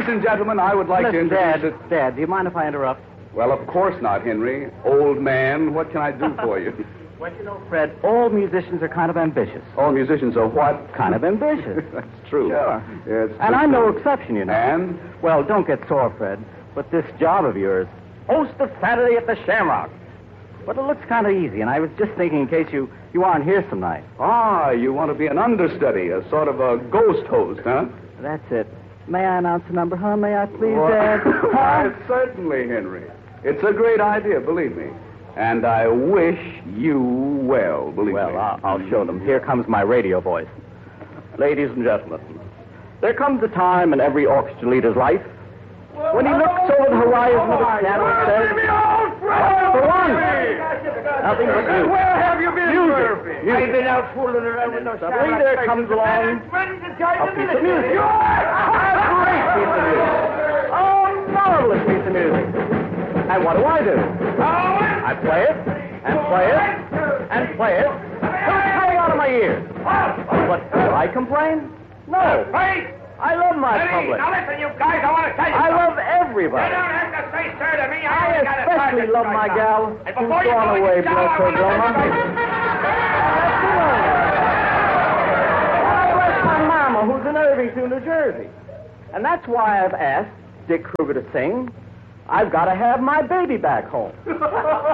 Ladies and gentlemen, I would like to introduce Dad, do you mind if I interrupt? Well, of course not, Henry. Old man, what can I do for you? Well, you know, Fred, all musicians are kind of ambitious. All musicians are what? Kind of ambitious. That's true. Sure. Yes. And I'm no exception, you know. And? Well, don't get sore, Fred, but this job of yours, host of Saturday at the Shamrock. But it looks kind of easy, and I was just thinking in case you aren't here some night. Ah, you want to be an understudy, a sort of a ghost host, huh? That's it. May I announce the number, huh? May I please, Well, Dad? why, certainly, Henry. It's a great idea, believe me. And I wish you well, believe me. Well, I'll show them. Here comes my radio voice. Ladies and gentlemen, there comes a time in every orchestra leader's life when he looks over the horizon of his piano and says, "That's the one." Nothing but music. Where have you been, Murphy? I've been out fooling around with no Suddenly there comes along a piece of music. A great piece of music. Oh, marvelous piece of music. And what do? I play it, and play it, and play it, till it's coming out of my ears. But do I complain? No. I love my public. Now listen, you guys, I want to tell you I something. love everybody. You don't have to say sir to me. I especially love my gal who's gone away, bless her Wilma. I bless my mama who's in Irvington, New Jersey. And that's why I've asked Dick Kruger to sing, "I've got to have my baby back home."